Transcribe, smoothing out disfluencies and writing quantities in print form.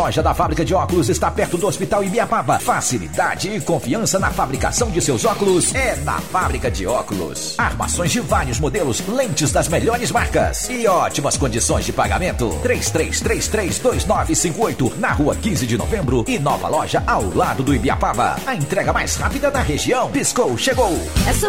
Loja da Fábrica de Óculos está perto do Hospital Ibiapaba. Facilidade e confiança na fabricação de seus óculos é na Fábrica de Óculos. Armações de vários modelos, lentes das melhores marcas e ótimas condições de pagamento. 33332958 na Rua 15 de Novembro e nova loja ao lado do Ibiapaba. A entrega mais rápida da região. Piscou, chegou. Essa